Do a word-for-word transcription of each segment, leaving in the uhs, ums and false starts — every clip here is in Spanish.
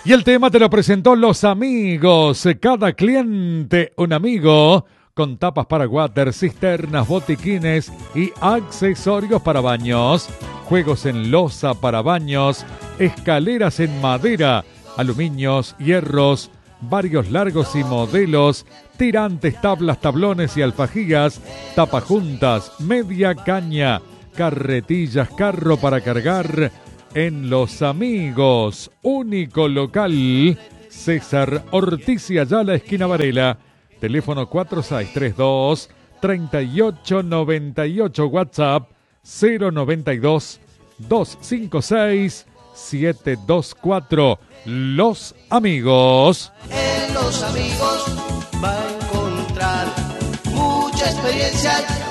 Y el tema te lo presentó Los Amigos. Cada cliente un amigo. Con tapas para water, cisternas, botiquines y accesorios para baños. Juegos en loza para baños. Escaleras en madera, aluminios, hierros, varios largos y modelos. Tirantes, tablas, tablones y alfajillas. Tapajuntas, media caña. Carretillas, carro para cargar. En Los Amigos, único local, César Ortiz y Ayala, esquina Varela. Teléfono cuatro seis tres dos, tres ocho nueve ocho, WhatsApp cero noventa y dos, doscientos cincuenta y seis, setecientos veinticuatro. Los Amigos. En Los Amigos va a encontrar mucha experiencia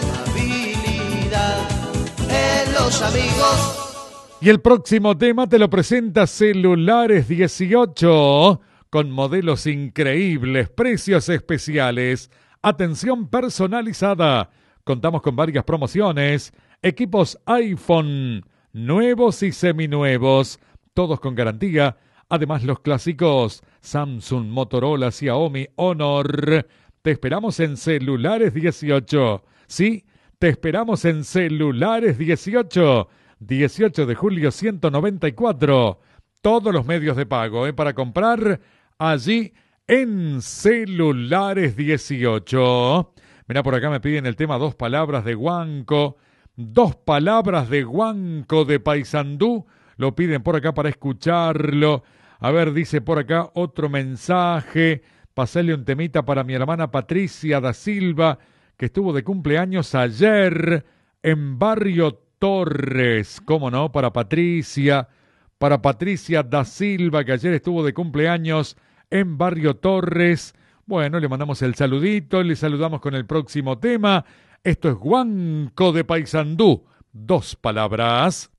y amabilidad. En Los Amigos. Y el próximo tema te lo presenta Celulares dieciocho, con modelos increíbles, precios especiales, atención personalizada. Contamos con varias promociones, equipos iPhone, nuevos y seminuevos, todos con garantía. Además los clásicos Samsung, Motorola, Xiaomi, Honor. Te esperamos en Celulares dieciocho. Sí, te esperamos en Celulares dieciocho. dieciocho de julio ciento noventa y cuatro. Todos los medios de pago ¿eh? para comprar allí en Celulares dieciocho. Mirá, por acá me piden el tema Dos Palabras de Huanco. Dos Palabras de Huanco de Paysandú. Lo piden por acá para escucharlo. A ver, dice por acá otro mensaje. Pasarle un temita para mi hermana Patricia da Silva, que estuvo de cumpleaños ayer en Barrio Torres. ¿Cómo no? Para Patricia. Para Patricia da Silva, que ayer estuvo de cumpleaños en Barrio Torres. Bueno, le mandamos el saludito, le saludamos con el próximo tema. Esto es Huanco de Paysandú. Dos Palabras.